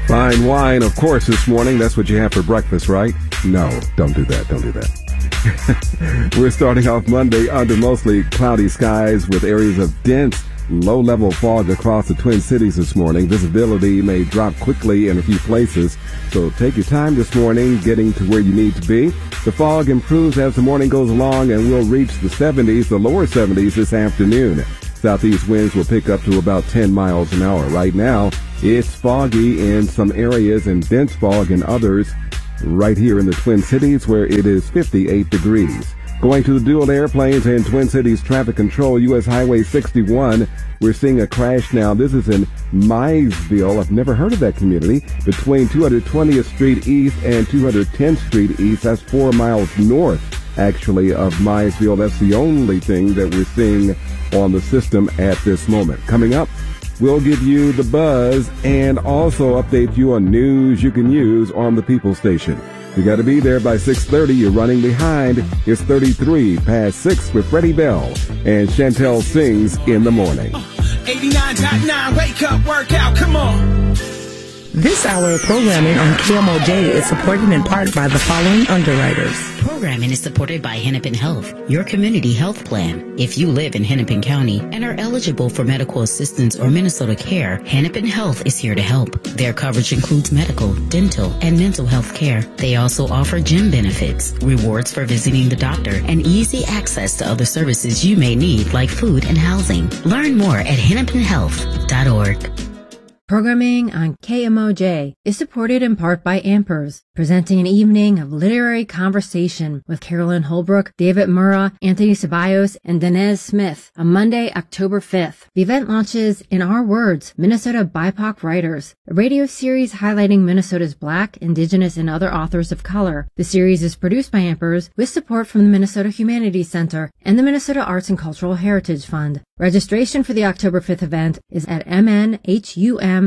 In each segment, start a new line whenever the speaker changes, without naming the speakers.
Fine wine, of course, this morning. That's what you have for breakfast, right? No, don't do that. Don't do that. We're starting off Monday under mostly cloudy skies with areas of dense, low-level fog across the Twin Cities this morning. Visibility may drop quickly in a few places, so take your time this morning getting to where you need to be. The fog improves as the morning goes along and we'll reach the 70s, the lower 70s this afternoon. Southeast winds will pick up to about 10 miles an hour. Right now, it's foggy in some areas and dense fog in others right here in the Twin Cities where it is 58 degrees. Going to the dual airplanes and Twin Cities traffic control, U.S. Highway 61. We're seeing a crash now. This is in Maysville. I've never heard of that community. Between 220th Street East and 210th Street East. That's 4 miles north, actually, of Maysville. That's the only thing that we're seeing on the system at this moment. Coming up, we'll give you the buzz and also update you on news you can use on the People Station. You got to be there by 6:30. You're running behind. It's 33 past 6 with Freddie Bell and Chantel Sings in the morning.
89.9, wake up, workout, come on.
This hour of programming on KMOJ is supported in part by the following underwriters.
Programming is supported by Hennepin Health, your community health plan. If you live in Hennepin County and are eligible for medical assistance or Minnesota Care, Hennepin Health is here to help. Their coverage includes medical, dental, and mental health care. They also offer gym benefits, rewards for visiting the doctor, and easy access to other services you may need like food and housing. Learn more at hennepinhealth.org.
Programming on KMOJ is supported in part by Ampers, presenting an evening of literary conversation with Carolyn Holbrook, David Murrah, Anthony Ceballos, and Denez Smith on Monday, October 5th. The event launches In Our Words, Minnesota BIPOC Writers, a radio series highlighting Minnesota's Black, Indigenous, and other authors of color. The series is produced by Ampers with support from the Minnesota Humanities Center and the Minnesota Arts and Cultural Heritage Fund. Registration for the October 5th event is at mnhum.org.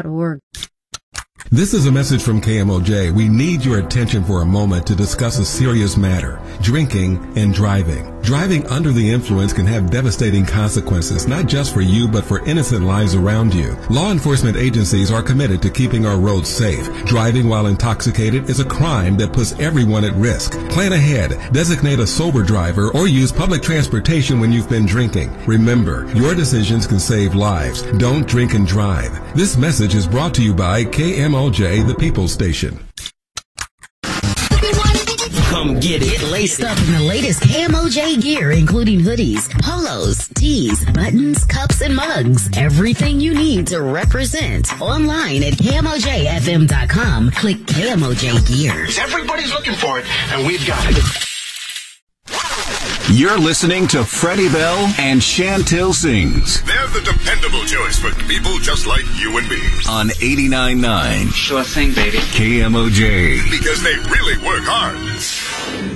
This is a message from KMOJ. We need your attention for a moment to discuss a serious matter: drinking and driving. Driving under the influence can have devastating consequences, not just for you, but for innocent lives around you. Law enforcement agencies are committed to keeping our roads safe. Driving while intoxicated is a crime that puts everyone at risk. Plan ahead, designate a sober driver, or use public transportation when you've been drinking. Remember, your decisions can save lives. Don't drink and drive. This message is brought to you by KMOJ, the People Station.
Come get it. Get laced up in the latest KMOJ gear, including hoodies, polos, tees, buttons, cups, and mugs. Everything you need to represent. Online at KMOJFM.com. Click KMOJ Gears.
Everybody's looking for it, and we've got it.
You're listening to Freddie Bell and Chantel Sings.
They're the dependable choice for people just like you and me.
On 89.9.
Sure thing, baby.
KMOJ.
Because they really work hard.